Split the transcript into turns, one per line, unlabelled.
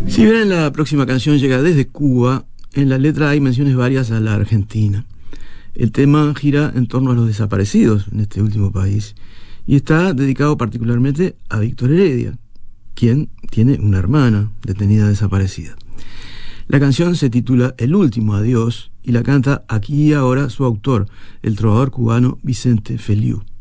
Si bien la próxima canción llega desde Cuba, en la letra hay menciones varias a la Argentina. El tema gira en torno a los desaparecidos en este último país y está dedicado particularmente a Víctor Heredia, quien tiene una hermana detenida desaparecida. La canción se titula El último adiós y la canta aquí y ahora su autor, el trovador cubano Vicente Feliú.